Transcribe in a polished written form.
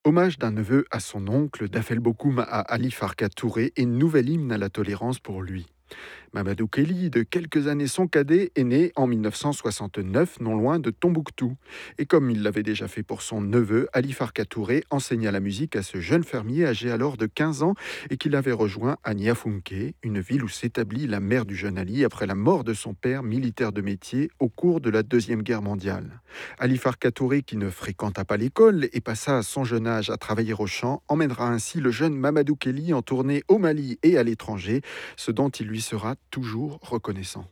Hommage d'un neveu à son oncle, Dafel Bokoum à Ali Farka Touré et nouvel hymne à la tolérance pour lui. Mamadou Kelly, de quelques années son cadet, est né en 1969, non loin de Tombouctou. Et comme il l'avait déjà fait pour son neveu, Ali Farka Touré enseigna la musique à ce jeune fermier âgé alors de 15 ans et qu'il avait rejoint à Niafunké, une ville où s'établit la mère du jeune Ali après la mort de son père, militaire de métier, au cours de la Deuxième Guerre mondiale. Ali Farka Touré, qui ne fréquenta pas l'école et passa à son jeune âge à travailler au champ, emmènera ainsi le jeune Mamadou Kelly en tournée au Mali et à l'étranger, ce dont il lui sera toujours reconnaissant.